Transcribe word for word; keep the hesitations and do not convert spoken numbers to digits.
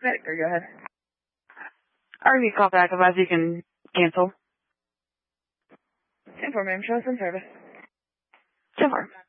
Medicare, go ahead. R V call back advise you can cancel. ten four, ma'am. Show us in service. ten four.